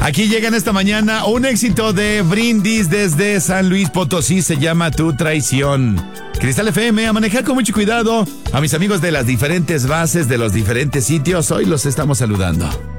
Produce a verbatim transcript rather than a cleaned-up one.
Aquí llega en esta mañana un éxito de Brindis desde San Luis Potosí, se llama Tu Traición. Cristal F M, a manejar con mucho cuidado. A mis amigos de las diferentes bases, de los diferentes sitios, hoy los estamos saludando.